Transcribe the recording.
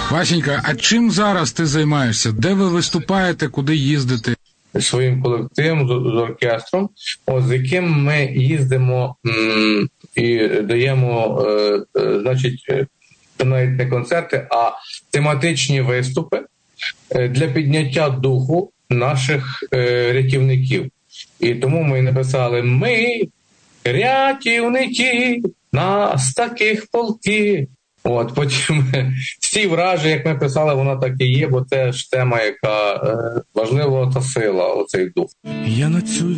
Васенька, а чим зараз ти займаєшся? Де ви виступаєте, куди їздите? Своїм колективом, з оркестром, з яким ми їздимо і даємо, навіть не концерти, а тематичні виступи для підняття духу наших рятівників. І тому ми написали: ми, рятівники, нас таких полки. Потім всі вражі, як ми писали, воно так і є, бо це ж тема, яка важлива, та сила, оцей дух. Я на цю